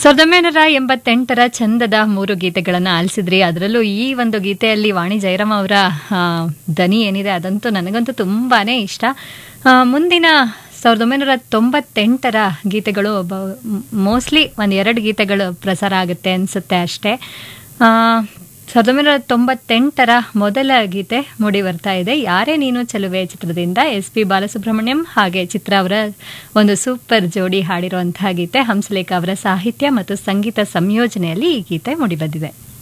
1988ರ ಚಂದದ 3 ಗೀತೆಗಳನ್ನು ಆಲಿಸಿದ್ರಿ. ಅದರಲ್ಲೂ ಈ ಒಂದು ಗೀತೆಯಲ್ಲಿ ವಾಣಿ ಜಯರಾಮ್ ಅವರ ದನಿ ಏನಿದೆ ಅದಂತೂ ನನಗಂತೂ ತುಂಬಾನೇ ಇಷ್ಟ. ಮುಂದಿನ 1998ರ ಗೀತೆಗಳು ಮೋಸ್ಟ್ಲಿ ಒಂದೆರಡು ಗೀತೆಗಳು ಪ್ರಸಾರ ಆಗುತ್ತೆ ಅನಿಸುತ್ತೆ ಅಷ್ಟೇ. 1998ರ ಮೊದಲ ಗೀತೆ ಮೂಡಿ ಬರ್ತಾ ಇದೆ. ಯಾರೇ ನೀನು ಚೆಲುವೆ ಚಿತ್ರದಿಂದ SP ಬಾಲಸುಬ್ರಹ್ಮಣ್ಯಂ ಹಾಗೆ ಚಿತ್ರ ಅವರ ಒಂದು ಸೂಪರ್ ಜೋಡಿ ಹಾಡಿರುವಂತಹ ಗೀತೆ. ಹಂಸಲೇಖ ಅವರ ಸಾಹಿತ್ಯ ಮತ್ತು ಸಂಗೀತ ಸಂಯೋಜನೆಯಲ್ಲಿ ಈ ಗೀತೆ ಮೂಡಿ ಬಂದಿದೆ.